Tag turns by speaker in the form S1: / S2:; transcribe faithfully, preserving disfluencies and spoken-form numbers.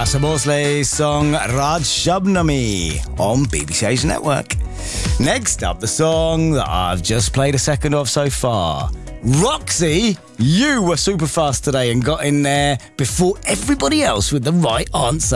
S1: Asa Bosley's song Raj Shabnami on B B C Asia Network. Next up, the song that I've just played a second of so far. Roxy, you were super fast today and got in there before everybody else with the right answer.